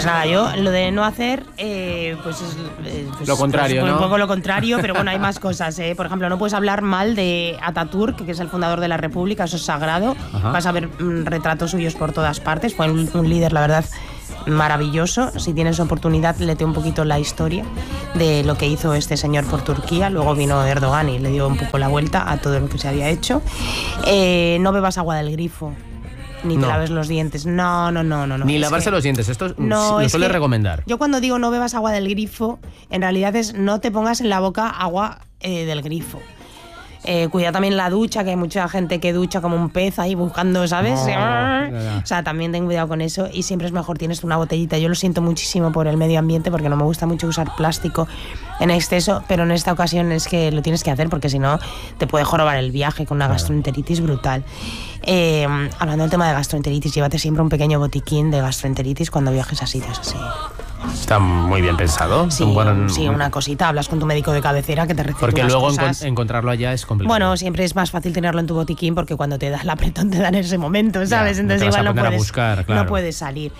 Pues nada, yo lo de no hacer, pues es lo contrario, pues, ¿no? Un poco lo contrario, pero bueno, hay más cosas. Por ejemplo, no puedes hablar mal de Atatürk, que es el fundador de la República, eso es sagrado. Ajá. Vas a ver retratos suyos por todas partes. Fue un líder, la verdad, maravilloso. Si tienes oportunidad, léete un poquito la historia de lo que hizo este señor por Turquía. Luego vino Erdogan y le dio un poco la vuelta a todo lo que se había hecho. No bebas agua del grifo. Ni te laves los dientes. No. Ni lavarse los dientes. Esto no, lo suele recomendar. Yo cuando digo no bebas agua del grifo, en realidad es no te pongas en la boca agua del grifo. Cuida también la ducha, que hay mucha gente que ducha como un pez ahí buscando, ¿sabes? O sea, también ten cuidado con eso y siempre es mejor tienes una botellita. Yo lo siento muchísimo por el medio ambiente porque no me gusta mucho usar plástico en exceso, pero en esta ocasión es que lo tienes que hacer porque si no te puede jorobar el viaje con una gastroenteritis brutal. Hablando del tema de gastroenteritis, llévate siempre un pequeño botiquín de gastroenteritis cuando viajes a sitios así. Está muy bien pensado. Sí, sí, una cosita, hablas con tu médico de cabecera que te receta porque unas luego cosas. Encontrarlo allá es complicado. Bueno, siempre es más fácil tenerlo en tu botiquín porque cuando te da el apretón te da en ese momento, ¿sabes? Ya, entonces igual no puedes salir.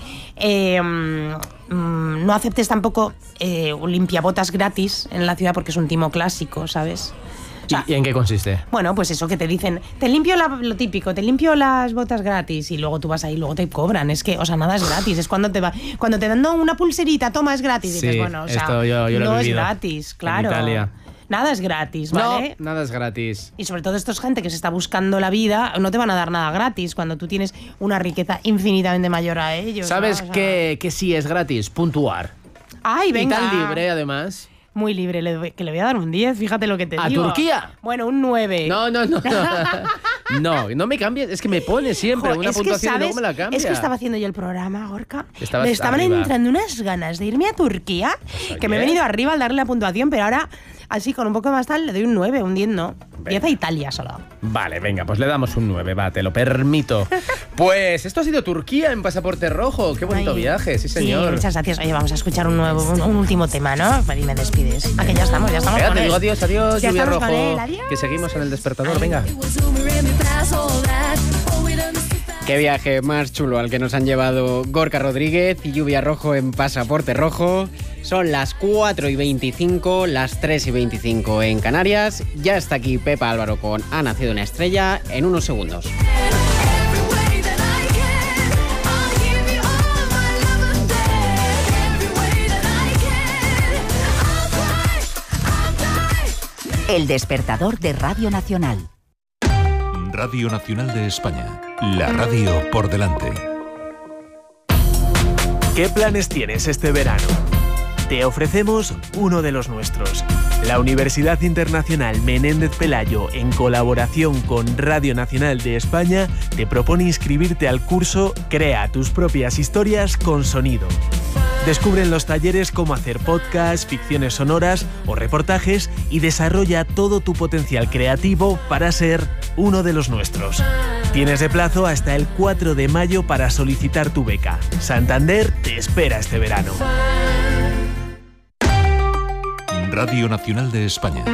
No aceptes tampoco un limpiabotas gratis en la ciudad porque es un timo clásico, ¿sabes? O sea, ¿Y en qué consiste? Bueno, pues eso que te dicen, te limpio lo típico, te limpio las botas gratis y luego tú vas ahí y luego te cobran. Es que, o sea, nada es gratis. Es cuando te dan una pulserita, toma, es gratis. Y dices, bueno, o sea, esto yo lo no he es vivido gratis, claro. En Italia. Nada es gratis, ¿vale? No, nada es gratis. Y sobre todo esto es gente que se está buscando la vida, no te van a dar nada gratis cuando tú tienes una riqueza infinitamente mayor a ellos. ¿Sabes ¿no? O sea, que sí es gratis? Puntuar. ¡Ay, venga! Y tan libre, además. Muy libre, que le voy a dar un 10, fíjate lo que te digo. ¿A Turquía? Bueno, un 9. No. No me cambies, es que me pones siempre una puntuación y luego me la cambias. Es que estaba haciendo yo el programa, Gorka. Me estaban entrando unas ganas de irme a Turquía, que me he venido arriba al darle la puntuación, pero ahora, así con un poco más tal, le doy un 9, un 10 no. 10 a Italia solo. Vale, venga, pues le damos un 9, va, te lo permito. Pues esto ha sido Turquía en Pasaporte Rojo. Qué bonito viaje, sí señor. Sí, muchas gracias. Oye, vamos a escuchar un último tema, ¿no? Y me despides. Ah, que ya estamos con te él. Digo adiós, Ya Lluvia estamos Rojo. con él, adiós. Que seguimos en el despertador, venga. Qué viaje más chulo al que nos han llevado Gorka Rodríguez y Lluvia Rojo en Pasaporte Rojo. Son las 4:25, las 3:25 en Canarias. Ya está aquí Pepa Álvaro con Ha nacido una estrella en unos segundos. El despertador de Radio Nacional. Radio Nacional de España. La radio por delante. ¿Qué planes tienes este verano? Te ofrecemos uno de los nuestros. La Universidad Internacional Menéndez Pelayo, en colaboración con Radio Nacional de España, te propone inscribirte al curso Crea tus propias historias con sonido. Descubre en los talleres cómo hacer podcasts, ficciones sonoras o reportajes y desarrolla todo tu potencial creativo para ser uno de los nuestros. Tienes de plazo hasta el 4 de mayo para solicitar tu beca. Santander te espera este verano. Radio Nacional de España.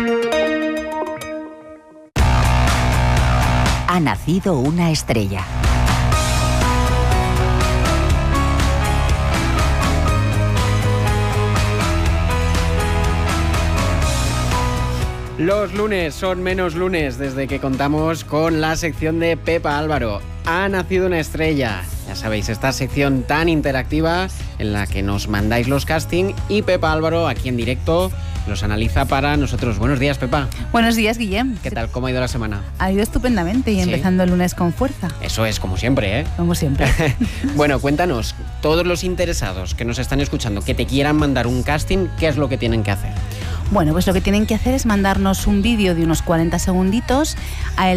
Ha nacido una estrella. Los lunes son menos lunes desde que contamos con la sección de Pepa Álvaro. Ha nacido una estrella. Ya sabéis, esta sección tan interactiva en la que nos mandáis los casting y Pepa Álvaro aquí en directo los analiza para nosotros. Buenos días, Pepa. Buenos días, Guillem. ¿Qué tal? ¿Cómo ha ido la semana? Ha ido estupendamente y ¿Sí? Empezando el lunes con fuerza. Eso es, como siempre, ¿eh? Como siempre. Bueno, cuéntanos, todos los interesados que nos están escuchando, que te quieran mandar un casting, ¿qué es lo que tienen que hacer? Bueno, pues lo que tienen que hacer es mandarnos un vídeo de unos 40 segunditos a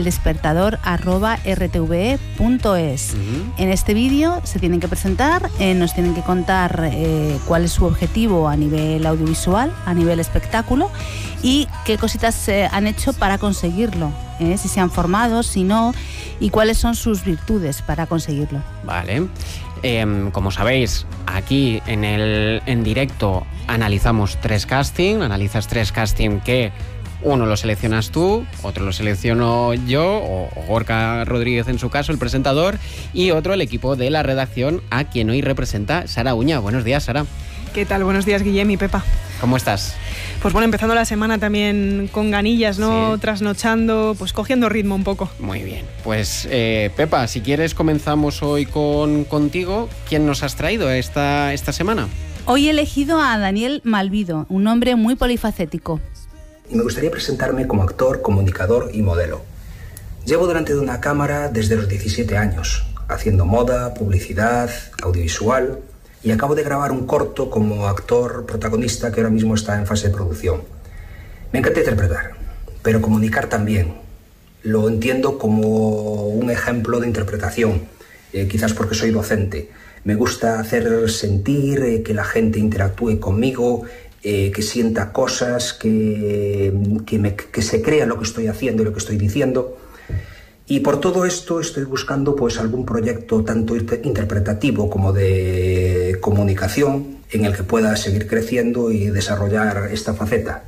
eldespertador@rtve.es. En este vídeo se tienen que presentar, nos tienen que contar cuál es su objetivo a nivel audiovisual, a nivel espectáculo y qué cositas han hecho para conseguirlo, si se han formado, si no, y cuáles son sus virtudes para conseguirlo. Vale. Como sabéis, aquí en directo analizamos analizas tres castings que Uno lo seleccionas tú, otro lo selecciono yo, o Gorka Rodríguez en su caso, el presentador, y otro el equipo de la redacción, a quien hoy representa Sara Uña. Buenos días, Sara. ¿Qué tal? Buenos días, Guillem y Pepa. ¿Cómo estás? Pues bueno, empezando la semana también con ganillas, ¿no? Sí. Trasnochando, pues cogiendo ritmo un poco. Muy bien. Pues Pepa, si quieres comenzamos hoy contigo. ¿Quién nos has traído esta semana? Hoy he elegido a Daniel Malvido, un hombre muy polifacético. Y me gustaría presentarme como actor, comunicador y modelo. Llevo delante de una cámara desde los 17 años, haciendo moda, publicidad, audiovisual, y acabo de grabar un corto como actor protagonista que ahora mismo está en fase de producción. Me encanta interpretar, pero comunicar también. Lo entiendo como un ejemplo de interpretación, quizás porque soy docente. Me gusta hacer sentir, que la gente interactúe conmigo, que sienta cosas, que se crea lo que estoy haciendo y lo que estoy diciendo. Y por todo esto estoy buscando pues algún proyecto tanto interpretativo como de comunicación en el que pueda seguir creciendo y desarrollar esta faceta.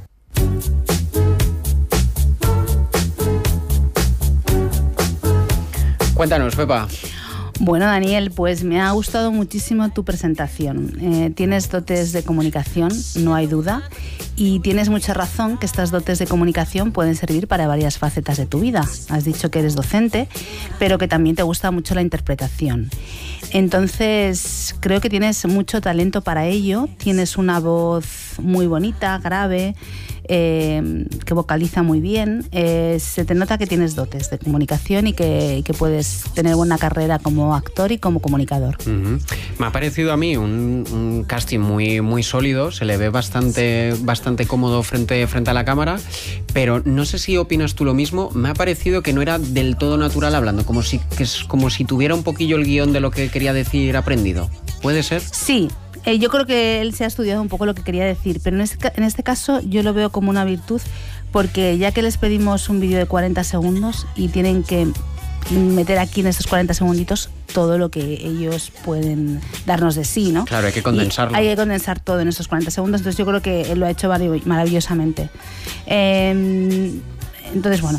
Cuéntanos, Pepa. Bueno, Daniel, pues me ha gustado muchísimo tu presentación. Tienes dotes de comunicación, no hay duda, y tienes mucha razón que estas dotes de comunicación pueden servir para varias facetas de tu vida. Has dicho que eres docente, pero que también te gusta mucho la interpretación. Entonces, creo que tienes mucho talento para ello. Tienes una voz muy bonita, grave, que vocaliza muy bien. Se te nota que tienes dotes de comunicación y que puedes tener buena carrera como actor y como comunicador. Uh-huh. Me ha parecido a mí un casting muy sólido. Se le ve bastante cómodo frente a la cámara, pero no sé si opinas tú lo mismo. Me ha parecido que no era del todo natural hablando, como si tuviera un poquillo el guión de lo que quería decir aprendido. ¿Puede ser? Sí. Yo creo que él se ha estudiado un poco lo que quería decir, pero en este caso yo lo veo como una virtud, porque ya que les pedimos un vídeo de 40 segundos y tienen que meter aquí en estos 40 segunditos todo lo que ellos pueden darnos de sí, ¿no? Claro, hay que condensarlo. Hay que condensar todo en estos 40 segundos, entonces yo creo que él lo ha hecho maravillosamente. Entonces, bueno,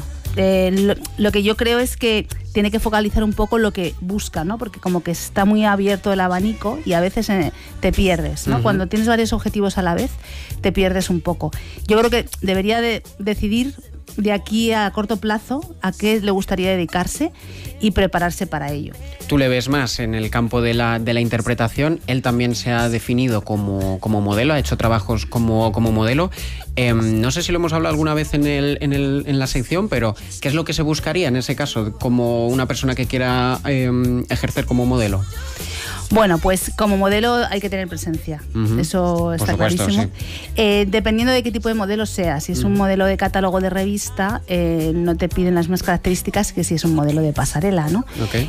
lo que yo creo es que tiene que focalizar un poco lo que busca, ¿no? Porque como que está muy abierto el abanico y a veces te pierdes, ¿no? Uh-huh. Cuando tienes varios objetivos a la vez, te pierdes un poco. Yo creo que debería de decidir de aquí a corto plazo a qué le gustaría dedicarse y prepararse para ello. Tú le ves más en el campo de la interpretación. Él también se ha definido como modelo, ha hecho trabajos como modelo. No sé si lo hemos hablado alguna vez en la sección, pero ¿qué es lo que se buscaría en ese caso como una persona que quiera ejercer como modelo? Bueno, pues como modelo hay que tener presencia, uh-huh. Eso está supuesto, clarísimo. Sí. Dependiendo de qué tipo de modelo sea, si es un modelo de catálogo de revista, no te piden las mismas características que si es un modelo de pasarela, ¿no? Okay.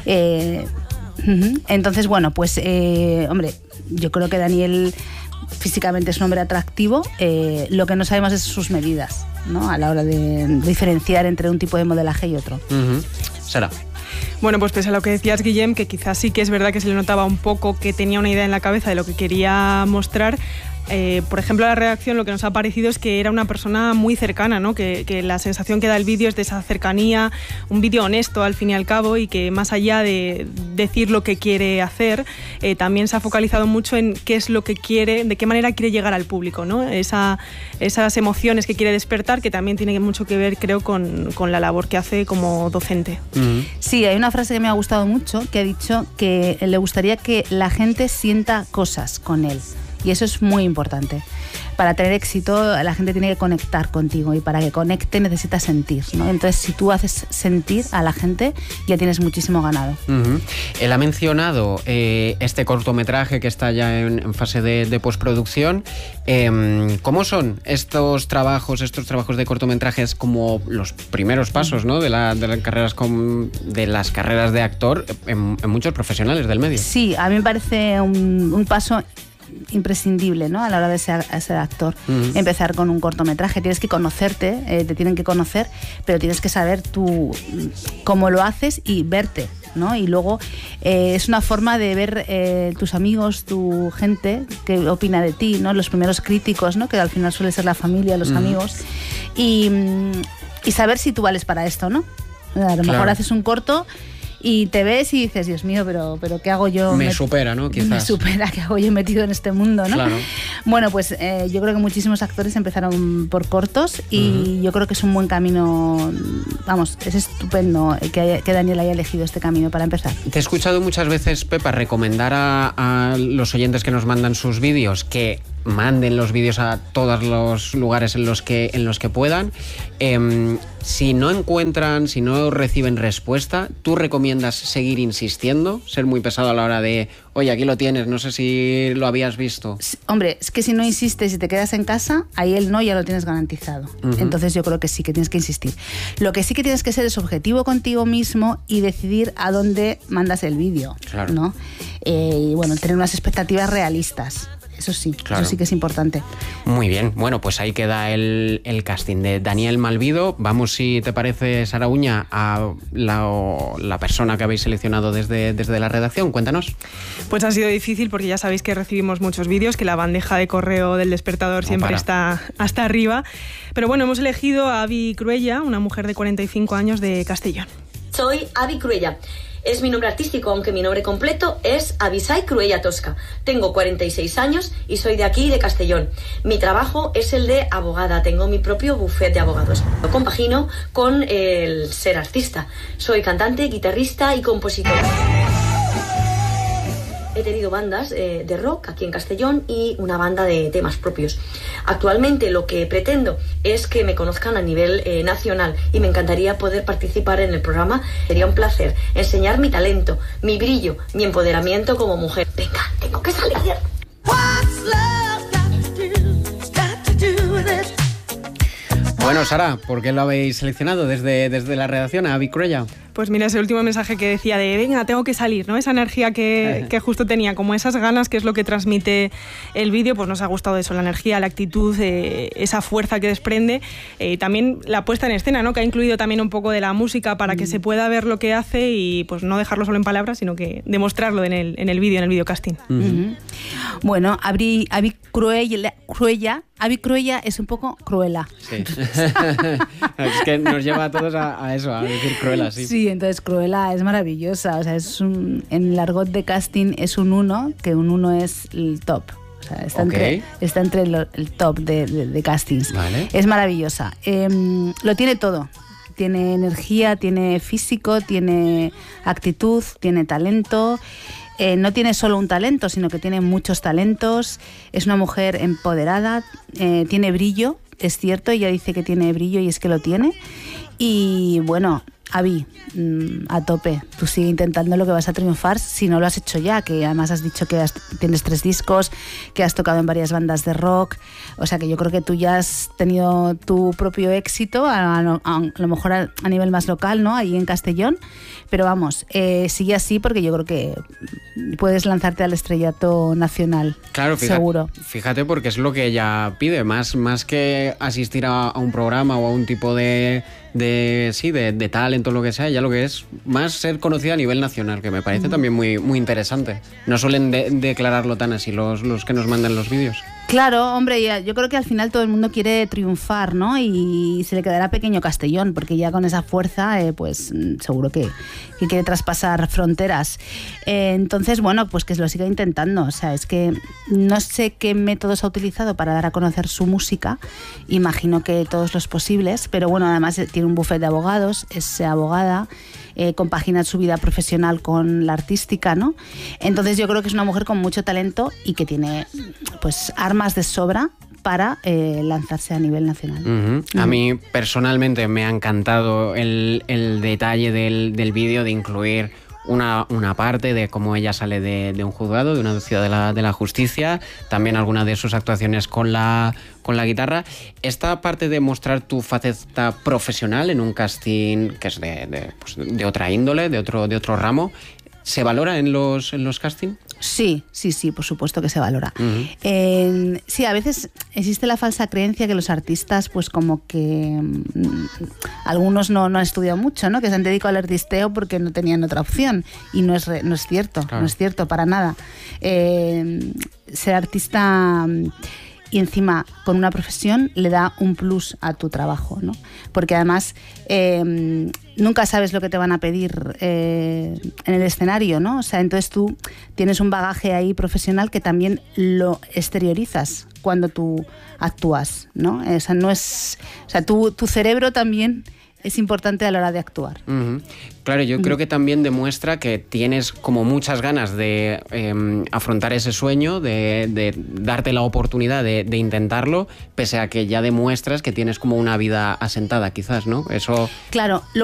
Uh-huh. Entonces, bueno, pues, hombre, yo creo que Daniel físicamente es un hombre atractivo, lo que no sabemos es sus medidas, ¿no? A la hora de diferenciar entre un tipo de modelaje y otro. Uh-huh. Sara. Bueno, pues pese a lo que decías, Guillem, que quizás sí que es verdad que se le notaba un poco que tenía una idea en la cabeza de lo que quería mostrar. Por ejemplo, a la redacción lo que nos ha parecido es que era una persona muy cercana, ¿no? Que la sensación que da el vídeo es de esa cercanía, un vídeo honesto al fin y al cabo, y que más allá de decir lo que quiere hacer, también se ha focalizado mucho en qué es lo que quiere, de qué manera quiere llegar al público, ¿no? Esas emociones que quiere despertar, que también tiene mucho que ver, creo, con la labor que hace como docente. Uh-huh. Sí, hay una frase que me ha gustado mucho, que ha dicho que le gustaría que la gente sienta cosas con él. Y eso es muy importante. Para tener éxito, la gente tiene que conectar contigo, y para que conecte necesitas sentir, ¿no? Entonces, si tú haces sentir a la gente, ya tienes muchísimo ganado. Uh-huh. Él ha mencionado este cortometraje que está ya en fase de postproducción. ¿Cómo son estos trabajos de cortometrajes como los primeros pasos, ¿no? de las carreras de actor en muchos profesionales del medio? Sí, a mí me parece un paso imprescindible, ¿no? A la hora de ser actor. Uh-huh. Empezar con un cortometraje, tienes que conocerte, te tienen que conocer, pero tienes que saber tú cómo lo haces y verte ¿no? Y luego es una forma de ver tus amigos, tu gente, qué opina de ti, ¿no? Los primeros críticos, ¿no? Que al final suele ser la familia, los amigos, y saber si tú vales para esto, ¿no? A lo mejor haces un corto y te ves y dices, Dios mío, pero ¿qué hago yo? Me supera, ¿no? Quizás. Me supera, ¿qué hago yo metido en este mundo, ¿no? Claro. Bueno, pues yo creo que muchísimos actores empezaron por cortos y yo creo que es un buen camino, vamos, es estupendo que Daniel haya elegido este camino para empezar. Te he escuchado muchas veces, Pepa, recomendar a los oyentes que nos mandan sus vídeos que manden los vídeos a todos los lugares en los que puedan. Si no encuentran, si no reciben respuesta, ¿tú recomiendas seguir insistiendo? Ser muy pesado a la hora de, oye, aquí lo tienes, no sé si lo habías visto. Hombre, es que si no insistes y te quedas en casa, ahí el no ya lo tienes garantizado. Entonces yo creo que sí, que tienes que insistir. Lo que sí que tienes que ser es objetivo contigo mismo y decidir a dónde mandas el vídeo, claro, ¿no? Y bueno, tener unas expectativas realistas. Eso sí, claro. Eso sí que es importante. Muy bien, bueno, pues ahí queda el casting de Daniel Malvido. Vamos, si te parece, Sara Uña, a la persona que habéis seleccionado desde la redacción. Cuéntanos. Pues ha sido difícil porque ya sabéis que recibimos muchos vídeos, que la bandeja de correo del Despertador siempre está hasta arriba. Pero bueno, hemos elegido a Abi Cruella, una mujer de 45 años de Castellón. Soy Abi Cruella. Es mi nombre artístico, aunque mi nombre completo es Abisai Cruella Tosca. Tengo 46 años y soy de aquí, de Castellón. Mi trabajo es el de abogada. Tengo mi propio bufete de abogados. Lo compagino con el ser artista. Soy cantante, guitarrista y compositora. He tenido bandas de rock aquí en Castellón y una banda de temas propios. Actualmente lo que pretendo es que me conozcan a nivel nacional y me encantaría poder participar en el programa. Sería un placer enseñar mi talento, mi brillo, mi empoderamiento como mujer. Venga, tengo que salir. Bueno, Sara, ¿por qué lo habéis seleccionado desde la redacción a Abi Cruella? Pues mira, ese último mensaje que decía de venga, tengo que salir, ¿no? Esa energía que justo tenía, como esas ganas, que es lo que transmite el vídeo, pues nos ha gustado eso, la energía, la actitud, esa fuerza que desprende. También la puesta en escena, ¿no? Que ha incluido también un poco de la música para que se pueda ver lo que hace y pues no dejarlo solo en palabras, sino que demostrarlo en el vídeo, en el videocasting. Bueno, Abi Cruella es un poco cruela. Sí. Es que nos lleva a todos a eso, a decir cruela, sí. Sí, entonces Cruella es maravillosa. O sea, en el argot de casting es un 1, que un 1 es el top. O sea, está entre el top de castings. Vale. Es maravillosa. Lo tiene todo. Tiene energía, tiene físico, tiene actitud, tiene talento. No tiene solo un talento, sino que tiene muchos talentos. Es una mujer empoderada, tiene brillo, es cierto, ella dice que tiene brillo y es que lo tiene. Y bueno, Abi, a tope, tú sigue intentando lo que vas a triunfar si no lo has hecho ya, que además has dicho que tienes 3 discos, que has tocado en varias bandas de rock, o sea que yo creo que tú ya has tenido tu propio éxito, a lo mejor a nivel más local, ¿no? Ahí en Castellón, pero vamos, sigue así porque yo creo que puedes lanzarte al estrellato nacional. Claro, seguro. Fíjate porque es lo que ella pide, más que asistir a un programa o a un tipo de talento, lo que sea, ya lo que es más ser conocida a nivel nacional, que me parece también muy, muy interesante. No suelen declararlo tan así los que nos mandan los vídeos. Claro, hombre, yo creo que al final todo el mundo quiere triunfar, ¿no? Y se le quedará pequeño Castellón, porque ya con esa fuerza, pues seguro que quiere traspasar fronteras. Entonces, bueno, pues que lo siga intentando. O sea, es que no sé qué métodos ha utilizado para dar a conocer su música. Imagino que todos los posibles, pero bueno, además tiene un bufete de abogados, es abogada, compagina su vida profesional con la artística, ¿no? Entonces yo creo que es una mujer con mucho talento y que tiene pues armas de sobra para lanzarse a nivel nacional. A mí personalmente me ha encantado el detalle del vídeo de incluir una parte de cómo ella sale de un juzgado, de una ciudad de la justicia, también alguna de sus actuaciones con la guitarra. Esta parte de mostrar tu faceta profesional en un casting que es de otra índole, de otro ramo, ¿se valora en los castings? Sí, por supuesto que se valora. Sí, a veces existe la falsa creencia que los artistas, pues como que algunos no han estudiado mucho, ¿no? Que se han dedicado al artisteo porque no tenían otra opción. Y no es cierto, claro. No es cierto para nada. Ser artista y encima con una profesión le da un plus a tu trabajo, ¿no? Porque además nunca sabes lo que te van a pedir en el escenario, ¿no? O sea, entonces tú tienes un bagaje ahí profesional que también lo exteriorizas cuando tú actúas, ¿no? O sea, tu cerebro también es importante a la hora de actuar. Claro, yo creo que también demuestra que tienes como muchas ganas de afrontar ese sueño, de darte la oportunidad de intentarlo, pese a que ya demuestras que tienes como una vida asentada, quizás, ¿no? Eso... Claro,